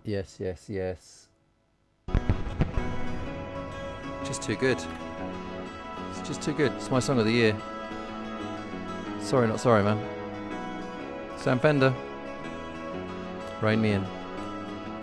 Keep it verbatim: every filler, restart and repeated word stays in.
Yes, yes, yes. Just too good. It's just too good. It's my song of the year. Sorry, not sorry, man. Sam Fender. Rain Me In.